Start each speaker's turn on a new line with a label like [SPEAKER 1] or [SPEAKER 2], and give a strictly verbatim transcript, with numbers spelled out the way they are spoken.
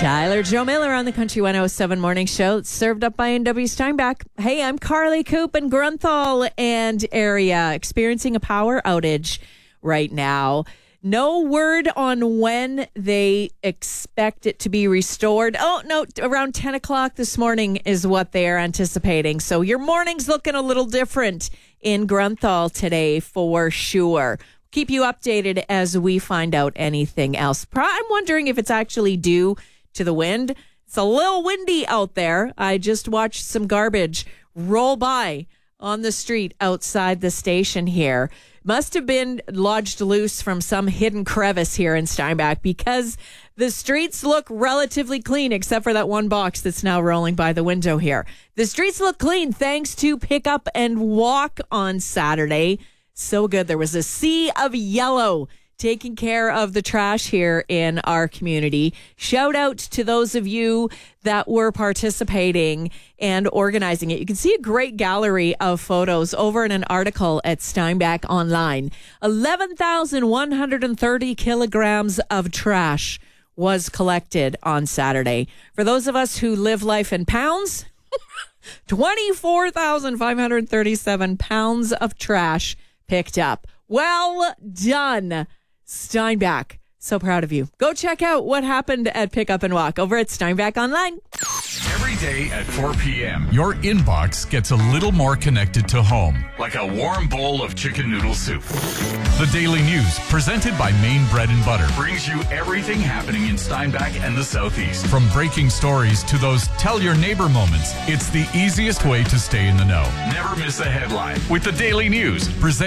[SPEAKER 1] Tyler, Joe Miller on the Country one oh seven Morning Show, served up by N W Steinbach. Hey, I'm Carly Coop in Grunthal and area, experiencing a power outage right now. No word on when they expect it to be restored. Oh, no, around ten o'clock this morning is what they are anticipating. So your morning's looking a little different in Grunthal today for sure. Keep you updated as we find out anything else. I'm wondering if it's actually due to the wind. It's a little windy out there. I just watched some garbage roll by on the street outside the station here. Must have been lodged loose from some hidden crevice here in Steinbach because the streets look relatively clean, except for that one box that's now rolling by the window here. The streets look clean thanks to Pick Up and Walk on Saturday. So good. There was a sea of yellow taking care of the trash here in our community. Shout out to those of you that were participating and organizing it. You can see a great gallery of photos over in an article at Steinbach Online. eleven thousand one hundred thirty kilograms of trash was collected on Saturday. For those of us who live life in pounds, twenty-four thousand five hundred thirty-seven pounds of trash picked up. Well done, Steinbach. So proud of you. Go check out what happened at Pick Up and Walk over at Steinbach Online.
[SPEAKER 2] Every day at four p.m., your inbox gets a little more connected to home, like a warm bowl of chicken noodle soup. The Daily News, presented by Maine Bread and Butter, brings you everything happening in Steinbach and the Southeast. From breaking stories to those tell your neighbor moments, it's the easiest way to stay in the know. Never miss a headline with the Daily News, presented